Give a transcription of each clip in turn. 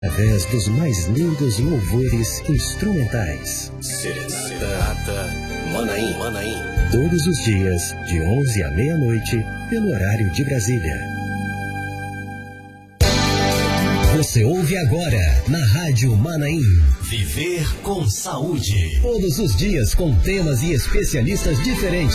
Através dos mais lindos louvores instrumentais. Serenata Manaim. Todos os dias, de 11 à meia-noite, pelo horário de Brasília. Você ouve agora, na Rádio Manaim. Viver com saúde. Todos os dias com temas e especialistas diferentes.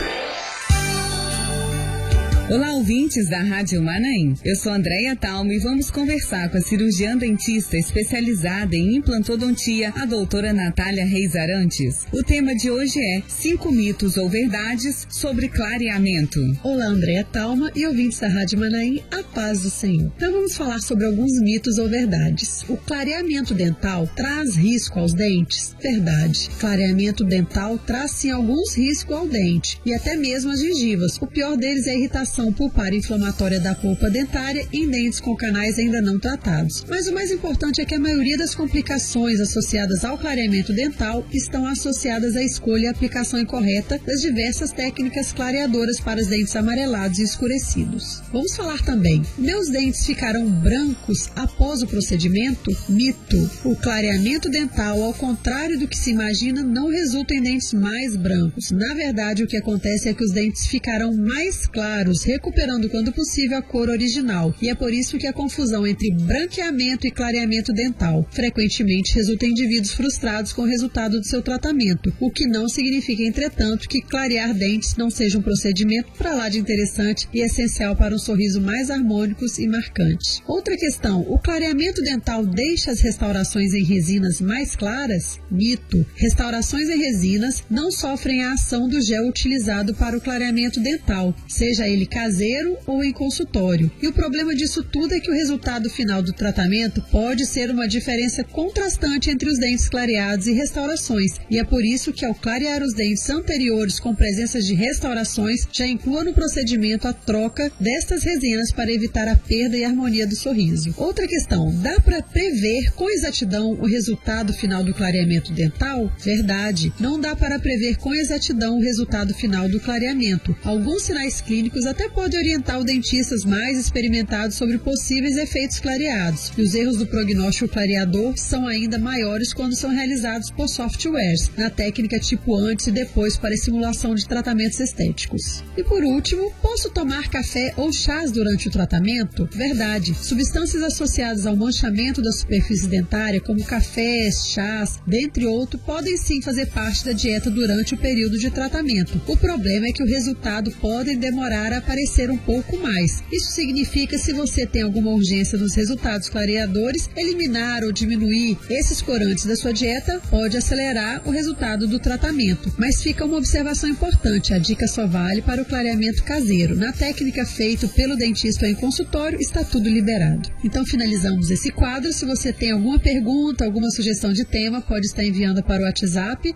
Olá, ouvintes da Rádio Manaim. Eu sou Andréia Talmo e vamos conversar com a cirurgiã dentista especializada em implantodontia, a doutora Natália Reis Arantes. O tema de hoje é 5 mitos ou verdades sobre clareamento. Olá, Andréia Talma e ouvintes da Rádio Manaim, a paz do Senhor. Então vamos falar sobre alguns mitos ou verdades. O clareamento dental traz risco aos dentes? Verdade. Clareamento dental traz sim alguns riscos ao dente e até mesmo às gengivas. O pior deles é a irritação pulpar inflamatória da polpa dentária em dentes com canais ainda não tratados. Mas o mais importante é que a maioria das complicações associadas ao clareamento dental estão associadas à escolha e aplicação incorreta das diversas técnicas clareadoras para os dentes amarelados e escurecidos. Vamos falar também, meus dentes ficarão brancos após o procedimento? Mito. O clareamento dental, ao contrário do que se imagina, não resulta em dentes mais brancos. Na verdade, o que acontece é que os dentes ficarão mais claros, recuperando quando possível a cor original, e é por isso que a confusão entre branqueamento e clareamento dental frequentemente resulta em indivíduos frustrados com o resultado do seu tratamento, o que não significa, entretanto, que clarear dentes não seja um procedimento para lá de interessante e essencial para um sorriso mais harmônico e marcante. Outra questão, o clareamento dental deixa as restaurações em resinas mais claras? Mito. Restaurações em resinas não sofrem a ação do gel utilizado para o clareamento dental, seja ele caseiro ou em consultório. E o problema disso tudo é que o resultado final do tratamento pode ser uma diferença contrastante entre os dentes clareados e restaurações. E é por isso que ao clarear os dentes anteriores com presença de restaurações, já inclua no procedimento a troca destas resinas para evitar a perda e harmonia do sorriso. Outra questão, dá para prever com exatidão o resultado final do clareamento dental? Verdade, não dá para prever com exatidão o resultado final do clareamento. Alguns sinais clínicos até podem orientar os dentistas mais experimentados sobre possíveis efeitos clareados, e os erros do prognóstico clareador são ainda maiores quando são realizados por softwares, na técnica tipo antes e depois para simulação de tratamentos estéticos. E por último, posso tomar café ou chás durante o tratamento? Verdade, substâncias associadas ao manchamento da superfície dentária, como cafés, chás, dentre outros, podem sim fazer parte da dieta durante o período de tratamento. O problema é que o resultado pode demorar a aparecer um pouco mais. Isso significa, se você tem alguma urgência nos resultados clareadores, eliminar ou diminuir esses corantes da sua dieta pode acelerar o resultado do tratamento. Mas fica uma observação importante, a dica só vale para o clareamento caseiro. Na técnica feita pelo dentista em consultório, está tudo liberado. Então finalizamos esse quadro. Se você tem alguma pergunta, alguma sugestão de tema, pode estar enviando para o WhatsApp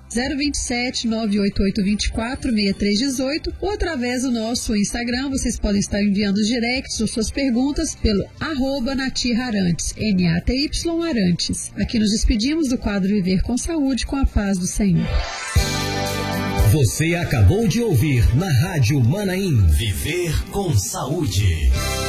027 988 24 6318 ou através do nosso Instagram. Vocês podem estar enviando os directs ou suas perguntas pelo @NatyArantes, NATY Arantes. Aqui nos despedimos do quadro Viver com Saúde, com a paz do Senhor. Você acabou de ouvir na Rádio Manaim. Viver com saúde.